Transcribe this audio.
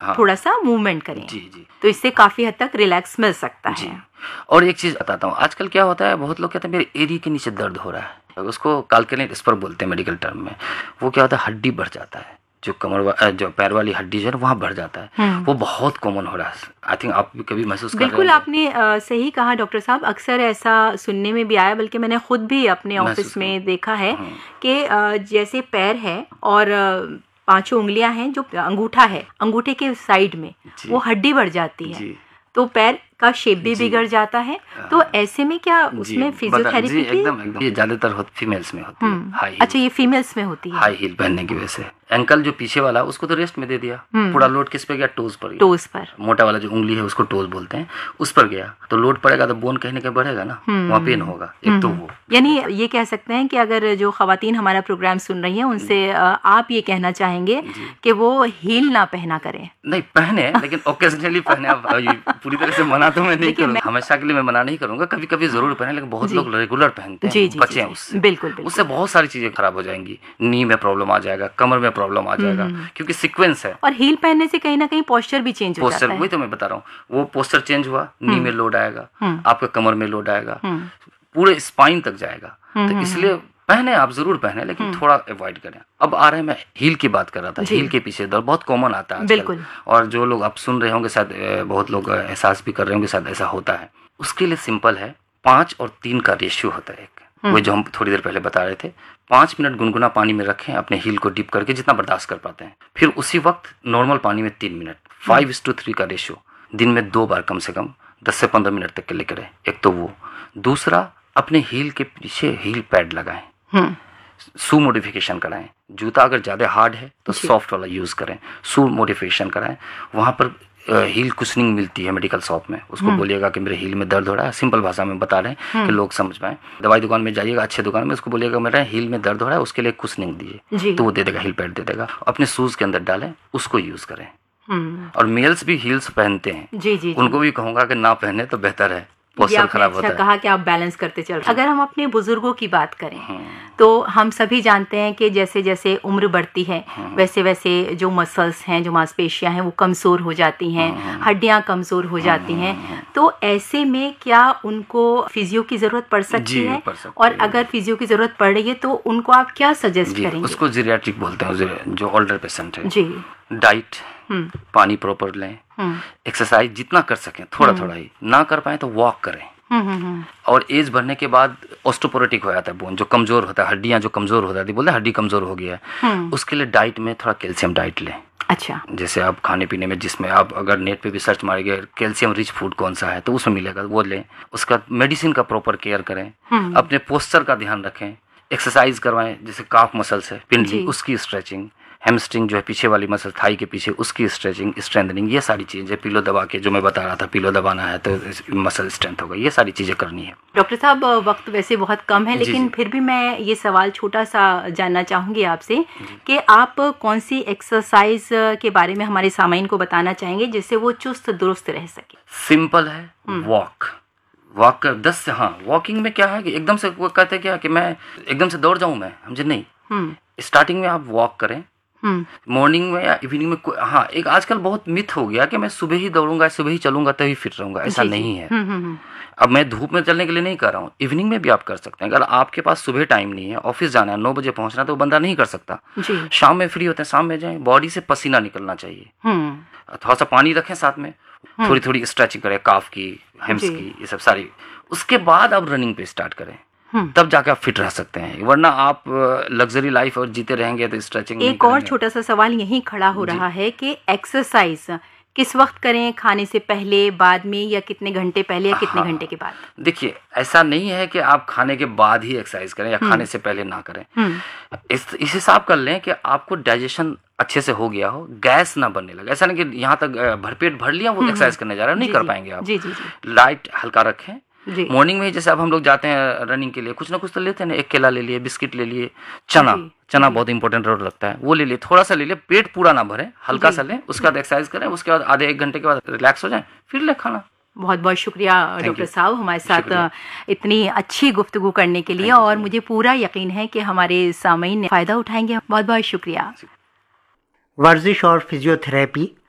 थोड़ा सा मूवमेंट करें। जी जी। तो इससे काफी हद तक रिलैक्स मिल सकता जी। है। और एक चीज बताता हूँ, आजकल क्या होता है, बहुत लोग कहते हैं मेरे एरी के नीचे दर्द हो रहा है, उसको काल्कनिक स्पर बोलते हैं मेडिकल टर्म में। वो क्या होता है, हड्डी बढ़ जाता है, जो जो पैर वाली हड्डी जो है वहाँ बढ़ जाता है। वो बहुत कॉमन हो रहा है। आई थिंक आप भी कभी महसूस कर रहे हैं। बिल्कुल आपने सही कहा डॉक्टर साहब, अक्सर ऐसा सुनने में भी आया, बल्कि मैंने खुद भी अपने ऑफिस में देखा है कि जैसे पैर है और 5 उंगलियां हैं, जो अंगूठा है, अंगूठे के साइड में वो हड्डी बढ़ जाती है, तो पैर का शेप भी बिगड़ जाता है। तो ऐसे में क्या उसमें फिजियोथेरेपी की? एकदम ये ज्यादातर फीमेल्स में होती है। हाई अच्छा, ये फीमेल्स में होती है। हाई हील पहनने की वजह से एंकल जो पीछे वाला उसको तो रेस्ट में दे दिया, पूरा लोड किस पे गया, टोज पर गया। टोज पर, मोटा वाला जो उंगली है उसको टोज बोलते हैं, उस पर गया तो लोड पड़ेगा तो बोन कहीं ना कहीं बढ़ेगा ना, वहाँ पेन होगा। एक तो वो, यानी ये कह सकते हैं कि अगर जो खवातीन हमारा प्रोग्राम सुन रही हैं उनसे आप ये कहना चाहेंगे कि वो हील ना पहना करें। नहीं पहने, लेकिन ओकेजनली पहने। आप पूरी तरह से मना तो मैं नहीं करूँगा, हमेशा के लिए मैं मना नहीं करूंगा, कभी कभी जरूर पहने, लेकिन बहुत लोग रेगुलर पहनते हैं, बचें उससे। बिल्कुल, उससे बहुत सारी चीजें खराब हो जाएंगी, नी में प्रॉब्लम आ जाएगा, कमर में प्रॉब्लम आ जाएगा, क्योंकि सीक्वेंस है। और हील पहनने से कहीं ना कहीं पोस्चर भी चेंज हो जाता है। वही तो मैं बता रहा हूँ, वो पोस्चर चेंज हुआ, नी में लोड आएगा, आपके कमर में लोड आएगा, पूरे स्पाइन तक जाएगा। तो इसलिए पहने, आप जरूर पहने, लेकिन थोड़ा अवॉइड करें। अब आ रहे हैं, मैं हील की बात कर रहा था। हील के पीछे दर्द बहुत कॉमन आता है आजकल, और जो लोग आप सुन रहे होंगे शायद बहुत लोग एहसास भी कर रहे होंगे, शायद ऐसा होता है। उसके लिए सिंपल है, 5 और 3 का रेशियो होता है एक, वो जो हम थोड़ी देर पहले बता रहे थे। 5 मिनट गुनगुना पानी में रखें, अपने हील को डिप करके जितना बर्दाश्त कर पाते हैं, फिर उसी वक्त नॉर्मल पानी में 3 मिनट, 5:3 का रेशियो, दिन में 2 बार कम से कम 10 से 15 मिनट तक के लिए करें। एक तो वो, दूसरा अपने हील के पीछे हील पैड लगाएं, शू मॉडिफिकेशन कराएं। जूता अगर ज़्यादा हार्ड है तो सॉफ्ट वाला यूज़ करें, शू मॉडिफिकेशन कराएं। वहाँ पर हील कुशनिंग मिलती है मेडिकल शॉप में, उसको बोलिएगा कि मेरे हील में दर्द हो रहा है, सिंपल भाषा में बता रहे हैं कि लोग समझ पाएं। दवाई दुकान में जाइएगा, अच्छे दुकान में, उसको बोलिएगा मेरा हील में दर्द हो रहा है, उसके लिए कुशनिंग दीजिए, तो वो दे देगा, हील पैड दे देगा। अपने शूज के अंदर डालें, उसको यूज़ करें। और मेल्स भी हील्स पहनते हैं, उनको भी कहूँगा कि ना पहने तो बेहतर है, पोस्चर खराब होता है। कहा कि आप बैलेंस करते चल रहे। अगर हम अपने बुजुर्गों की बात करें तो हम सभी जानते हैं कि जैसे जैसे उम्र बढ़ती है वैसे वैसे जो मसल्स हैं, जो मांसपेशियां हैं, वो कमज़ोर हो जाती हैं, हड्डियां कमज़ोर हो जाती हैं। तो ऐसे में क्या उनको फिजियो की ज़रूरत पड़ सकती है? और अगर फिजियो की ज़रूरत पड़ रही है तो उनको आप क्या सजेस्ट करेंगे? उसको जीरियाट्रिक बोलते हैं, जो ओल्डर पेशेंट है। जी। डाइट, पानी प्रॉपर लें, एक्सरसाइज जितना कर सकें, थोड़ा थोड़ा ही, ना कर पाए तो वॉक करें। और एज बढ़ने के बाद ऑस्टोपोरोटिक हो जाता है बोन, जो कमजोर होता है, हड्डियां जो कमजोर हो जाती है, बोलते हैं हड्डी कमजोर हो गया है, उसके लिए डाइट में थोड़ा कैल्शियम डाइट लें। अच्छा। जैसे आप खाने पीने में, जिसमें आप अगर नेट पे भी सर्च मारेंगे कैल्शियम रिच फूड कौन सा है तो उसमें मिलेगा, वो लें। उसका मेडिसिन का प्रॉपर केयर करें, अपने पोस्चर का ध्यान रखें, एक्सरसाइज करवाएं, जैसे काफ मसल्स है, पिंडली, उसकी स्ट्रेचिंग, हैमस्ट्रिंग जो है पीछे वाली मसल, थाई के पीछे, उसकी स्ट्रेचिंग, स्ट्रेंथनिंग, ये सारी चीजें, पिलो दबा के, जो मैं बता रहा था, पिलो दबाना है तो मसल स्ट्रेंथ होगा, ये सारी चीजें करनी है। डॉक्टर साहब, वक्त वैसे बहुत कम है, लेकिन फिर भी मैं ये सवाल छोटा सा जानना चाहूंगी आपसे कि आप कौन सी एक्सरसाइज के बारे में हमारे सामाइन को बताना चाहेंगे जिससे वो चुस्त दुरुस्त रह सके? सिंपल है, वॉक कर 10 से, हाँ, वॉकिंग में क्या है कि एकदम से वो कहते हैं क्या कि मैं एकदम से दौड़ जाऊं, मैं समझे नहीं। स्टार्टिंग में आप वॉक करें, मॉर्निंग में या इवनिंग में। हाँ, एक आजकल बहुत मिथ हो गया कि मैं सुबह ही दौड़ूंगा, सुबह ही चलूंगा तभी फिट रहूंगा, ऐसा नहीं है। अब मैं धूप में चलने के लिए नहीं कर रहा हूँ, इवनिंग में भी आप कर सकते हैं। अगर आपके पास सुबह टाइम नहीं है, ऑफिस जाना है, 9 बजे पहुंचना है, तो वो बंदा नहीं कर सकता। शाम में फ्री होते हैं, शाम में जाएं, बॉडी से पसीना निकलना चाहिए, थोड़ा सा पानी रखें साथ में, थोड़ी थोड़ी स्ट्रेचिंग करें, काफ की, हेम्स की, ये सब सारी। उसके बाद आप रनिंग पे स्टार्ट करें, तब जाके आप फिट रह सकते हैं, वरना आप लग्जरी लाइफ और जीते रहेंगे तो स्ट्रेचिंग नहीं करेंगे। एक और छोटा सा सवाल यहीं खड़ा हो रहा है कि एक्सरसाइज किस वक्त करें, खाने से पहले, बाद में, या कितने घंटे पहले या कितने घंटे के बाद? देखिए, ऐसा नहीं है कि आप खाने के बाद ही एक्सरसाइज करें या खाने से पहले ना करें। इस हिसाब कर लें कि आपको डाइजेशन अच्छे से हो गया हो, गैस ना बनने लगे। ऐसा नहीं कि यहाँ तक भरपेट भर लिया, वो एक्सरसाइज करने जा रहे हैं, नहीं कर पाएंगे आप। लाइट हल्का रखें। मॉर्निंग में जैसे अब हम लोग जाते हैं रनिंग के लिए, कुछ ना कुछ तो लेते हैं ना, एक केला ले लिए, बिस्किट ले लिए, चना बहुत इंपॉर्टेंट रोल रखता है, वो ले लिए, थोड़ा सा ले लिए, पेट पूरा ना भरे, हल्का सा लें, उसके बाद एक्सरसाइज करें, उसके बाद आधे 1 घंटे के बाद रिलैक्स हो जाए, फिर ले खाना। बहुत बहुत शुक्रिया डॉक्टर साहब हमारे साथ इतनी अच्छी गुफ्तगू करने के लिए, और मुझे पूरा यकीन है कि हमारे सामईन फ़ायदा उठाएंगे। बहुत बहुत शुक्रिया। वर्जिश और फिजियोथेरेपी